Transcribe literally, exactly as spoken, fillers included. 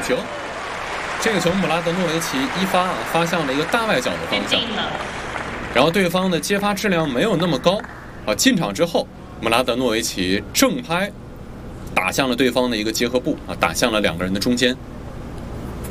球。这个球姆拉德诺维奇一发啊，发向了一个大外角的方向，然后对方的接发质量没有那么高啊。进场之后，姆拉德诺维奇正拍打向了对方的一个结合部啊，打向了两个人的中间。